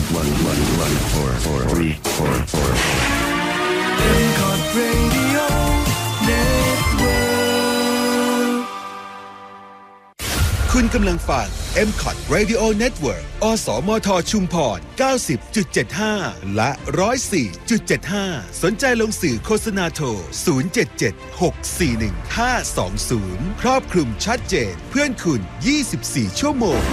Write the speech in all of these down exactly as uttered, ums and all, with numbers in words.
one one one four four three four four เอ็ม คอร์ด Radio Network คุณกำลังฟัง เอ็ม คอร์ด Radio Network อสมทชุมพร เก้าสิบจุดเจ็ดห้า และ หนึ่งร้อยสี่จุดเจ็ดห้า สนใจลงสื่อโฆษณาโทร ศูนย์ เจ็ด เจ็ด หก สี่ หนึ่ง ห้า สอง ศูนย์ ครอบคลุมชัดเจนเพื่อนคุณ ยี่สิบสี่ ชั่วโมง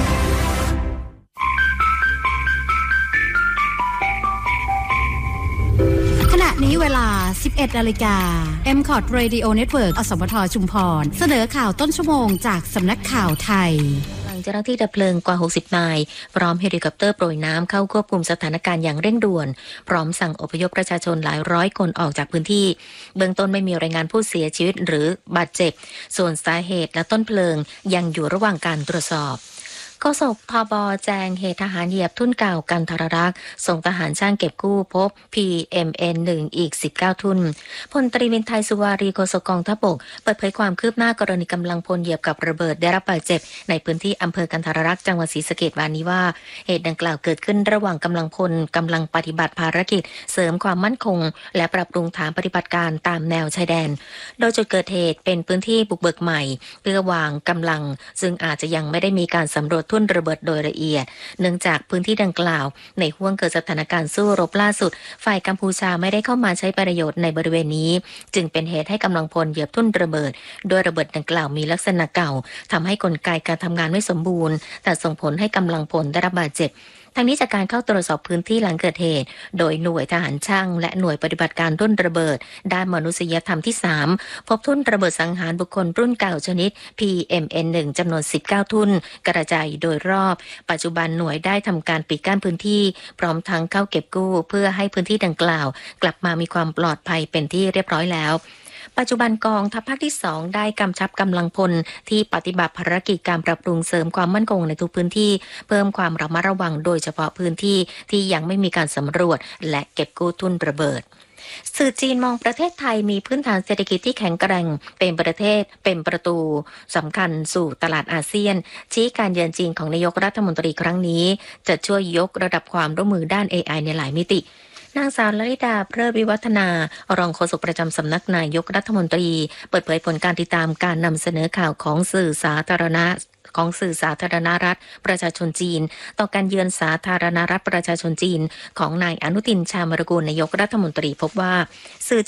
ขณะนี้เวลา สิบเอ็ด นาฬิกา เอ็ม คอร์ด Radio Network อสมทชุมพรเสนอข่าวต้นชั่วโมงจากสำนักข่าวไทยเจ้าหน้าที่ดับเพลิงกว่าหกสิบนายพร้อมเฮลิคอปเตอร์โปรยน้ำเข้าควบคุมสถานการณ์อย่างเร่งด่วนพร้อมสั่งอพยพประชาชนหลายร้อยคนออกจากพื้นที่เบื้องต้นไม่มีรายงานผู้เสียชีวิตหรือบาดเจ็บส่วนสาเหตุและต้นเพลิงยังอยู่ระหว่างการตรวจสอบโฆษก ทบ.แจ้งเหตุทหารเหยียบทุ่นเก่ากันทรรักษ์ส่งทหารช่างเก็บกู้พบ พี เอ็ม เอ็น หนึ่ง อีกสิบเก้าทุนพลตรีวินไทยสุวารีโฆษกกองทัพบกเปิดเผยความคืบหน้ากรณีกำลังพลเหยียบกับระเบิดได้รับบาดเจ็บในพื้นที่อำเภอกันทรรักษ์จังหวัดศรีสะเกษวันนี้ว่าเหตุดังกล่าวเกิดขึ้นระหว่างกำลังพลกำลังปฏิบัติภารกิจเสริมความมั่นคงและปรับปรุงฐานปฏิบัติการตามแนวชายแดนโดยจุดเกิดเหตุเป็นพื้นที่บุกเบิกใหม่เพื่อวางกำลังซึ่งอาจจะยังไม่ได้มีการสำรวจทุ่นระเบิดโดยละเอียดเนื่องจากพื้นที่ดังกล่าวในห้วงเกิดสถานการณ์สู้รบล่าสุดฝ่ายกัมพูชาไม่ได้เข้ามาใช้ประโยชน์ในบริเวณนี้จึงเป็นเหตุให้กำลังพลเหยียบทุ่นระเบิดโดยระเบิดดังกล่าวมีลักษณะเก่าทำให้กลไกการทำงานไม่สมบูรณ์แต่ส่งผลให้กำลังพลได้รับบาดเจ็บทั้งนี้จากการเข้าตรวจสอบพื้นที่หลังเกิดเหตุโดยหน่วยทหารช่างและหน่วยปฏิบัติการทุ่นระเบิดด้านมนุษยธรรมที่สามพบทุ่นระเบิดสังหารบุคคลรุ่นเก่าชนิด พี เอ็ม เอ็น หนึ่ง จำนวนสิบเก้าทุ่นกระจายโดยรอบปัจจุบันหน่วยได้ทำการปิดกั้นพื้นที่พร้อมทั้งเข้าเก็บกู้เพื่อให้พื้นที่ดังกล่าวกลับมามีความปลอดภัยเป็นที่เรียบร้อยแล้วปัจจุบันกองทัพภาคที่สองได้กำชับกำลังพลที่ปฏิบัติภารกิจการปรับปรุงเสริมความมั่นคงในทุกพื้นที่เพิ่มความระมัดระวังโดยเฉพาะพื้นที่ที่ยังไม่มีการสำรวจและเก็บกู้ทุ่นระเบิดสื่อจีนมองประเทศไทยมีพื้นฐานเศรษฐกิจที่แข็งแกร่งเป็นประเทศเป็นประตูสำคัญสู่ตลาดอาเซียนชี้การเยือนจีนของนายกรัฐมนตรีครั้งนี้จะช่วยยกระดับความร่วมมือด้าน เอ ไอ ในหลายมิตินางสาวลลิดาเพลิดวิวัฒนารองโฆษกประจำสำนักนายกรัฐมนตรีเปิดเผยผลการติดตามการนำเสนอข่าวของสื่อสาธารณะของสื่อสาธารณรัฐประชาชนจีนต่อการเยือนสาธารณรัฐประชาชนจีนของนายอนุทินชาญวิรากูลนายกรัฐมนตรีพบว่าสื่อ